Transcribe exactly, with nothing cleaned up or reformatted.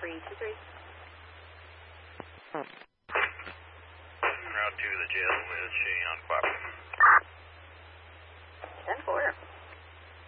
three two three. Route two to the jail with Cheyenne Clock.